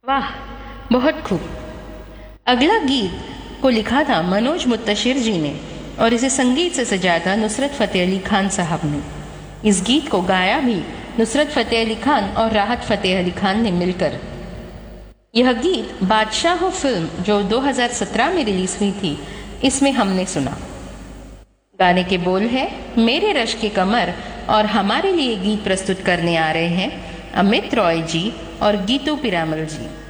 वाह, बहुत खूब। अगला गीत को लिखा था मनोज मुत्तशिर जी ने और इसे संगीत से सजाया था नुसरत फ़तेह अली खान साहब ने। इस गीत को गाया भी नुसरत फ़तेह अली खान और राहत फ़तेह अली खान ने मिलकर। यह गीत बादशाह फिल्म जो 2017 में रिलीज हुई थी, इसमें हमने सुना। गाने के बोल है मेरे रश के कमर और हमारे लिए गीत प्रस्तुत करने आ रहे हैं अमित रॉय जी और गीतू पिरामल जी।